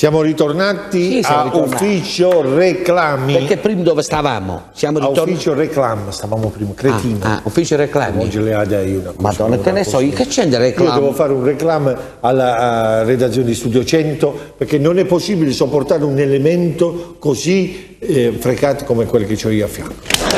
Siamo ritornati Sì, siamo a ritornati. Ufficio Reclami. Perché prima dove stavamo? Siamo A ritornati. Ufficio Reclami, stavamo prima, cretino. Ufficio reclami. Oggi le ha dei una cosa. Madonna, che ne so, io che c'è del Io reclamo? devo fare un reclamo alla redazione di Studio 100 perché non è possibile sopportare un elemento così frecato come quello che ho io a fianco.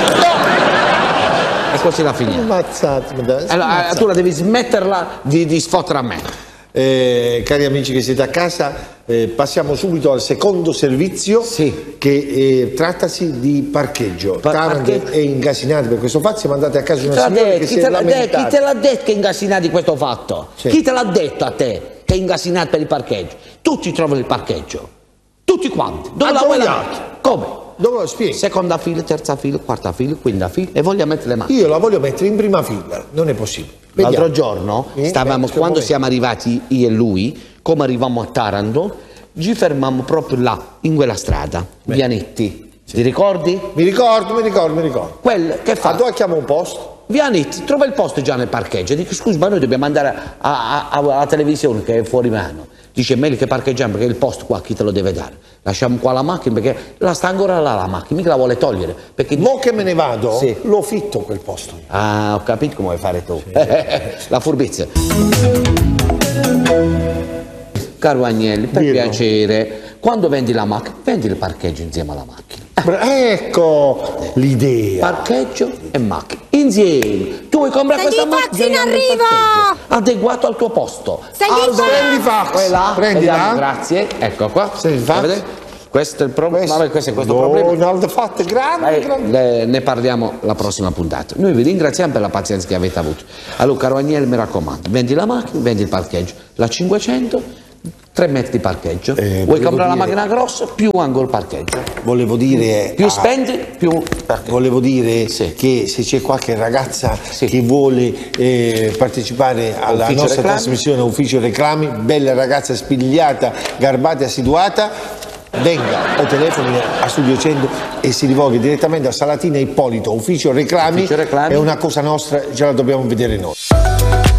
E così la finiamo. Ammazzate, Allora, tu la devi smetterla di sfottere a me. Cari amici che siete a casa, passiamo subito al secondo servizio Sì. che trattasi di parcheggio. Taranto parcheggio. è ingasinati per questo fatto, siamo andati a casa di una signora che Chi si è te l'ha detto lamentata. che è ingasinato di questo fatto? Sì. Chi te l'ha detto a te che è ingasinato per il parcheggio? Tutti trovano il parcheggio. Tutti quanti. Dove la vuoi la Aggiornato. macchina? Come? Dove lo spiego? Seconda fila, terza fila, quarta fila, quinta fila e voglio mettere le mani. Io la voglio mettere in prima fila, non è possibile. L'altro Vediamo. giorno Quando quando siamo arrivati io e lui, come arrivammo a Taranto, ci fermammo proprio là, in quella strada, Vianetti. Ti ricordi? Mi ricordo. Quel che fa? Dove chiamo un posto? Vianetti, trova il posto già nel parcheggio. Dico, scusa, ma noi dobbiamo andare alla televisione che è fuori mano. Dice, è meglio che parcheggiamo perché il posto qua chi te lo deve dare? Lasciamo qua la macchina perché la sta ancora là la macchina, mica la vuole togliere. Perché Mo che me ne vado, Sì. lo fitto quel posto. Ah, ho capito come vuoi fare tu. La furbizia. Caro Agnelli, per Dillo. piacere, quando vendi la macchina, vendi il parcheggio insieme alla macchina. Ecco l'idea. Parcheggio e macchina insieme. Tu vuoi comprare Senti, questa il macchina? taxi in andiamo nel arrivo! parcheggio, adeguato al tuo posto. Senti, il Prendi fax. Quella, Prendila. vediamo, grazie. Ecco qua. Senti il fax. Vedete? Questo è il problema. Vabbè, questo è questo problema. Ronaldo fatto grande. Ne parliamo la prossima puntata. Noi vi ringraziamo per la pazienza che avete avuto. Allora, caro Agnelli, mi raccomando, vendi la macchina, vendi il parcheggio. La 500, 3 metri di parcheggio. Vuoi volevo comprare la dire- macchina grossa, più anche il parcheggio. Volevo dire, Più spendi, più parcheggio. volevo dire Sì. che se c'è qualche ragazza Sì. che vuole partecipare alla Ufficio nostra Reclami. trasmissione Ufficio Reclami, bella ragazza spigliata, garbata e assiduata, venga o telefoni a Studio 100 e si rivolga direttamente a Salatina Ippolito, Ufficio Reclami. Ufficio Reclami. È una cosa nostra, ce la dobbiamo vedere noi.